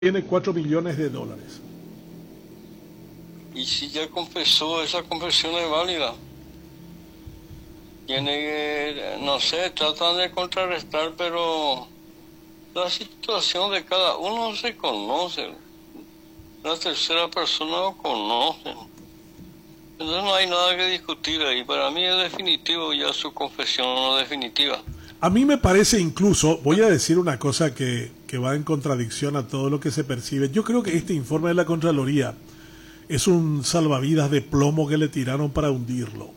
tiene 4 millones de dólares. Y si ya confesó, esa confesión es válida. Tiene que, no sé, tratan de contrarrestar, pero la situación de cada uno se conoce. La tercera persona lo conoce. Entonces no hay nada que discutir ahí. Para mí es definitivo ya su confesión, no definitiva. A mí me parece incluso, voy a decir una cosa que va en contradicción a todo lo que se percibe. Yo creo que este informe de la Contraloría es un salvavidas de plomo que le tiraron para hundirlo.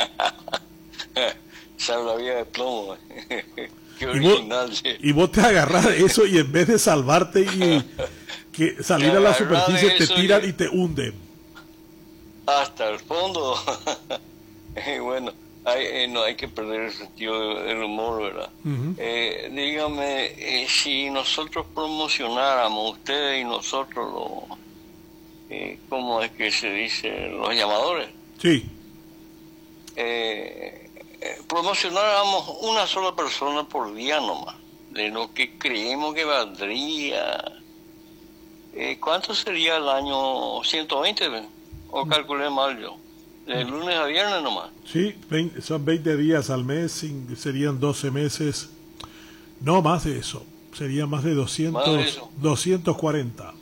Salvavidas de plomo. Qué Y vos, original. Sí. y vos te agarrás de eso y en vez de salvarte y que salir a la superficie te tiran y te hunden. Hasta el fondo. Bueno, no hay que perder el sentido del humor, ¿verdad? Dígame, si nosotros promocionáramos, ustedes y nosotros, ¿cómo es que se dice? Los llamadores. Sí. Promocionáramos una sola persona por día nomás, de lo que creemos que valdría. ¿Cuánto sería el año? ¿120? ¿O calculé mal yo? De lunes a viernes nomás. Sí, son 20 días al mes, serían 12 meses. No, más de eso. Sería más de 200, Más de eso. 240.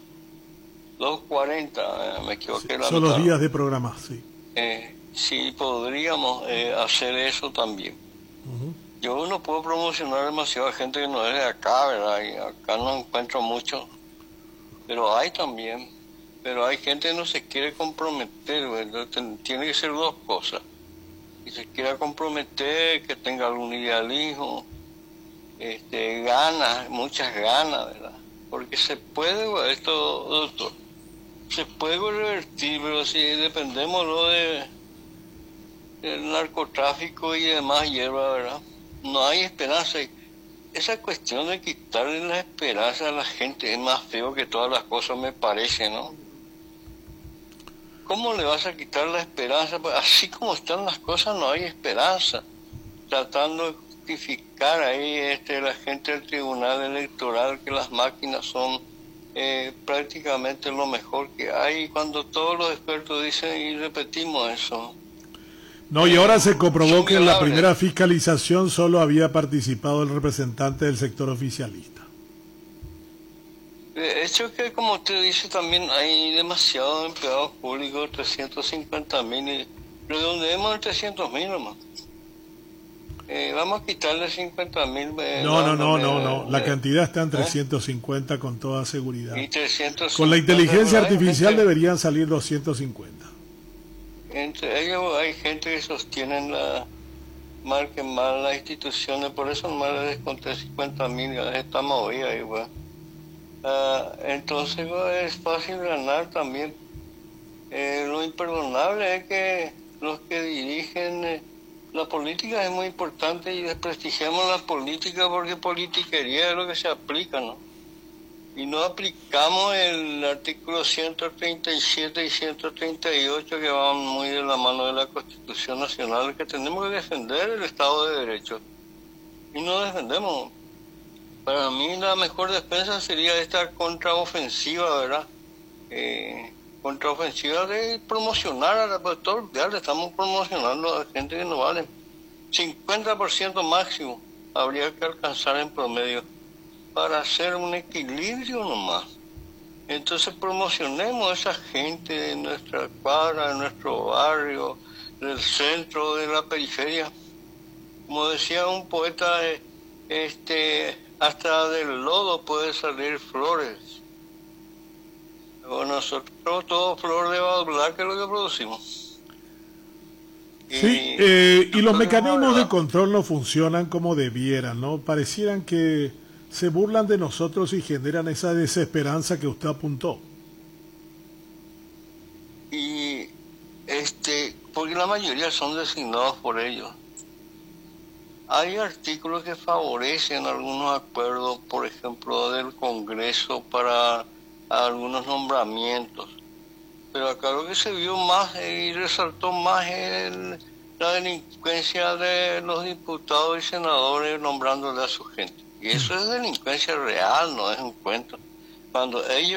240, me equivoqué. Sí, la son mitad. los días de programa, sí. Sí, podríamos hacer eso también. Yo no puedo promocionar demasiado a gente que no es de acá, ¿verdad? Y acá no encuentro mucho, pero hay también. Pero hay gente que no se quiere comprometer, ¿verdad? Tiene que ser dos cosas. Que se quiera comprometer, que tenga algún idealismo, ganas, muchas ganas, ¿verdad? Porque se puede, esto, doctor, se puede revertir, pero si dependemos del narcotráfico y demás hierba, ¿verdad? No hay esperanza. Esa cuestión de quitarle la esperanza a la gente es más feo que todas las cosas, me parece, ¿no? ¿Cómo le vas a quitar la esperanza? Pues así como están las cosas, no hay esperanza. Tratando de justificar ahí la gente del Tribunal Electoral que las máquinas son prácticamente lo mejor que hay, cuando todos los expertos dicen y repetimos eso. No, y ahora se comprobó que en la primera fiscalización solo había participado el representante del sector oficialista. De hecho que, como usted dice, también hay demasiados empleados públicos, 350.000, redondeemos en 300.000 nomás. Vamos a quitarle 50.000. No. La cantidad está en 350 con toda seguridad. Y 350, con la inteligencia artificial deberían salir 250. Entre ellos hay gente que sostienen marquen mal las instituciones, por eso nomás le desconté 50.000, estamos hoy ahí, güey. Entonces es fácil ganar también. Lo imperdonable es que los que dirigen la política es muy importante y desprestigiamos la política porque politiquería es lo que se aplica, ¿no? Y no aplicamos el artículo 137 y 138 que van muy de la mano de la Constitución Nacional, que tenemos que defender el Estado de Derecho. Y no defendemos. Para mí la mejor defensa sería esta contraofensiva, ¿verdad? Contraofensiva de promocionar a la autoridad, estamos promocionando a gente que no vale. 50% máximo habría que alcanzar en promedio para hacer un equilibrio nomás. Entonces promocionemos a esa gente de nuestra cuadra, de nuestro barrio, del centro, de la periferia. Como decía un poeta, hasta del lodo puede salir flores. Bueno, nosotros todo flor de blanca que es lo que producimos. Sí, y los mecanismos de control no funcionan como debieran, ¿no? Parecieran que se burlan de nosotros y generan esa desesperanza que usted apuntó. Y porque la mayoría son designados por ellos. Hay artículos que favorecen algunos acuerdos, por ejemplo, del Congreso para algunos nombramientos. Pero acá lo que se vio más y resaltó más es la delincuencia de los diputados y senadores nombrándole a su gente. Y eso es delincuencia real, no es un cuento. Cuando ellos